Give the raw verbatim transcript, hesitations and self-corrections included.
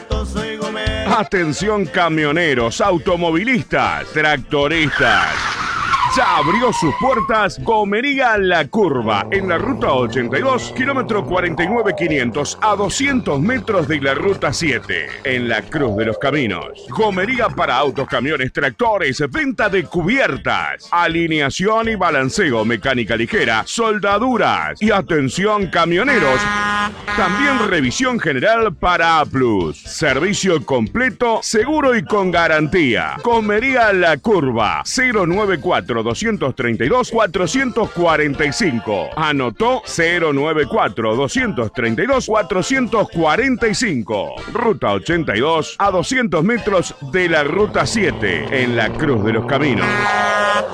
Atención camioneros, automovilistas, tractoristas. Ya abrió sus puertas Gomería La Curva, en la ruta ochenta y dos, kilómetro cuarenta y nueve quinientos, a doscientos metros de la ruta siete, en la Cruz de los Caminos. Gomería para autos, camiones, tractores, venta de cubiertas, alineación y balanceo, mecánica ligera, soldaduras y atención camioneros. También revisión general para A plus. Servicio completo, seguro y con garantía. Gomería La Curva, cero noventa y cuatro, doscientos treinta y dos, cuatrocientos cuarenta y cinco. Anotó cero noventa y cuatro, doscientos treinta y dos, cuatrocientos cuarenta y cinco. Ruta ochenta y dos, a doscientos metros de la ruta siete, en la Cruz de los Caminos.